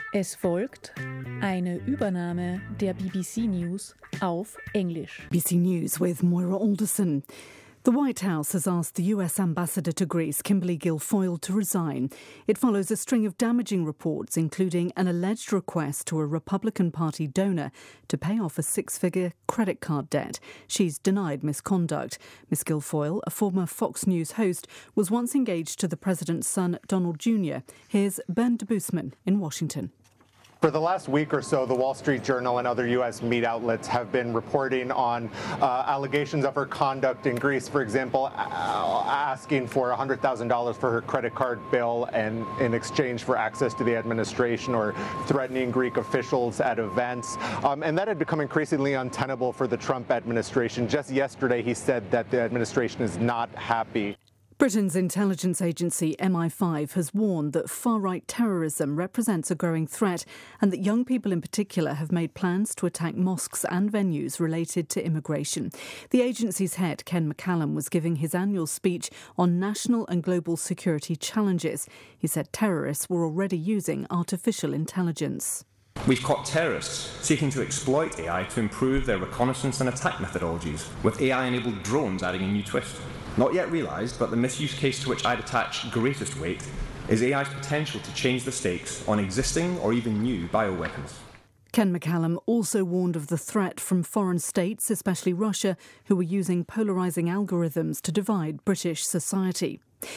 Es folgt eine Übernahme der BBC News auf Englisch. BBC News with Moira Alderson. The White House has asked the US ambassador to Greece, Kimberly Guilfoyle, to resign. It follows a string of damaging reports, including an alleged request to a Republican Party donor to pay off a six-figure credit card debt. She's denied misconduct. Ms Guilfoyle, a former Fox News host, was once engaged to the president's son, Donald Jr. Here's Ben de Bousman in Washington. For the last week or so, the Wall Street Journal and other U.S. media outlets have been reporting on allegations of her conduct in Greece, for example, asking for $100,000 for her credit card bill and in exchange for access to the administration, or threatening Greek officials at events. And that had become increasingly untenable for the Trump administration. Just yesterday, he said that the administration is not happy. Britain's intelligence agency MI5 has warned that far-right terrorism represents a growing threat and that young people in particular have made plans to attack mosques and venues related to immigration. The agency's head, Ken McCallum, was giving his annual speech on national and global security challenges. He said terrorists were already using artificial intelligence. We've caught terrorists seeking to exploit AI to improve their reconnaissance and attack methodologies, with AI-enabled drones adding a new twist. Not yet realised, but the misuse case to which I'd attach greatest weight is AI's potential to change the stakes on existing or even new bioweapons. Ken McCallum also warned of the threat from foreign states, especially Russia, who were using polarising algorithms to divide British society.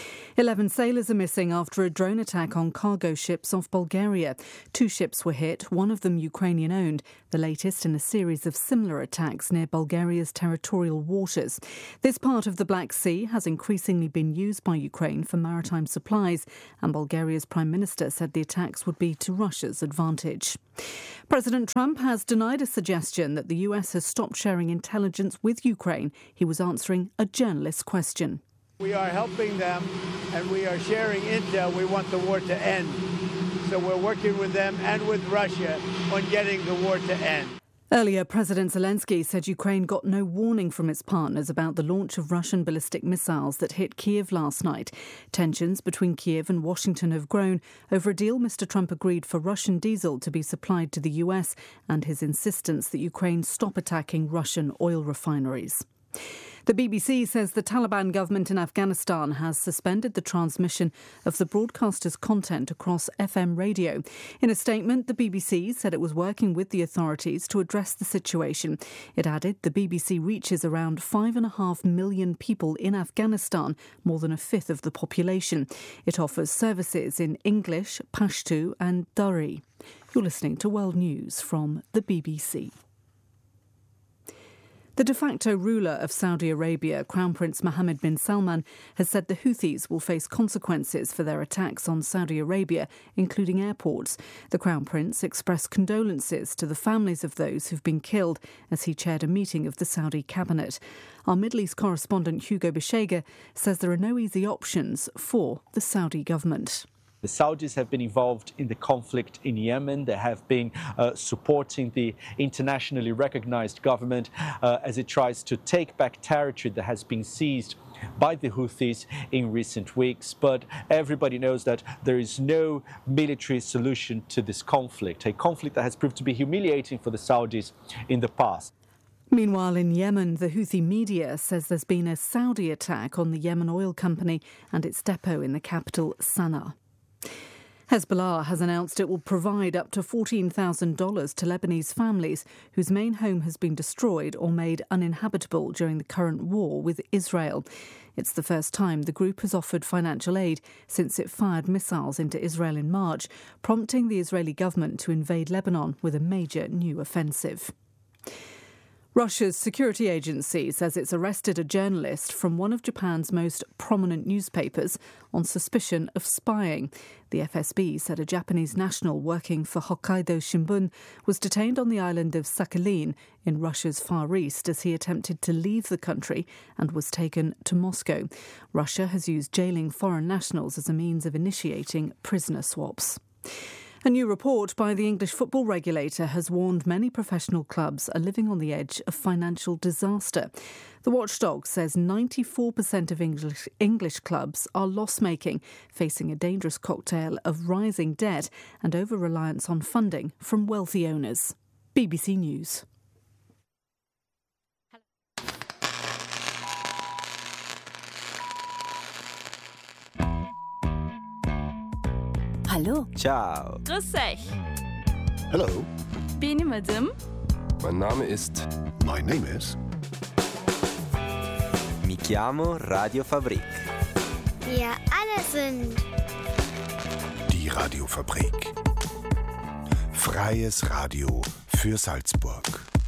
11 sailors are missing after a drone attack on cargo ships off Bulgaria. 2 ships were hit, one of them Ukrainian-owned, the latest in a series of similar attacks near Bulgaria's territorial waters. This part of the Black Sea has increasingly been used by Ukraine for maritime supplies, and Bulgaria's Prime Minister said the attacks would be to Russia's advantage. President Trump has denied a suggestion that the US has stopped sharing intelligence with Ukraine. He was answering a journalist's question. We are helping them and we are sharing intel. We want the war to end. So we're working with them and with Russia on getting the war to end. Earlier, President Zelensky said Ukraine got no warning from its partners about the launch of Russian ballistic missiles that hit Kyiv last night. Tensions between Kyiv and Washington have grown over a deal Mr. Trump agreed for Russian diesel to be supplied to the US and his insistence that Ukraine stop attacking Russian oil refineries. The BBC says the Taliban government in Afghanistan has suspended the transmission of the broadcaster's content across FM radio. In a statement, the BBC said it was working with the authorities to address the situation. It added the BBC reaches around 5.5 million people in Afghanistan, more than a fifth of the population. It offers services in English, Pashto and Dari. You're listening to World News from the BBC. The de facto ruler of Saudi Arabia, Crown Prince Mohammed bin Salman, has said the Houthis will face consequences for their attacks on Saudi Arabia, including airports. The Crown Prince expressed condolences to the families of those who've been killed as he chaired a meeting of the Saudi cabinet. Our Middle East correspondent Hugo Beshega says there are no easy options for the Saudi government. The Saudis have been involved in the conflict in Yemen. They have been supporting the internationally recognized government as it tries to take back territory that has been seized by the Houthis in recent weeks. But everybody knows that there is no military solution to this conflict, a conflict that has proved to be humiliating for the Saudis in the past. Meanwhile, in Yemen, the Houthi media says there's been a Saudi attack on the Yemen oil company and its depot in the capital, Sana'a. Hezbollah has announced it will provide up to $14,000 to Lebanese families whose main home has been destroyed or made uninhabitable during the current war with Israel. It's the first time the group has offered financial aid since it fired missiles into Israel in March, prompting the Israeli government to invade Lebanon with a major new offensive. Russia's security agency says it's arrested a journalist from one of Japan's most prominent newspapers on suspicion of spying. The FSB said a Japanese national working for Hokkaido Shimbun was detained on the island of Sakhalin in Russia's Far East as he attempted to leave the country and was taken to Moscow. Russia has used jailing foreign nationals as a means of initiating prisoner swaps. A new report by the English football regulator has warned many professional clubs are living on the edge of financial disaster. The watchdog says 94% of English clubs are loss-making, facing a dangerous cocktail of rising debt and over-reliance on funding from wealthy owners. BBC News. Hallo. Ciao. Grüß euch. Hello. Bin ich Madame? Mein Name ist... My name is... Mi chiamo Radio Fabrik. Wir alle sind... Die Radiofabrik. Freies Radio für Salzburg.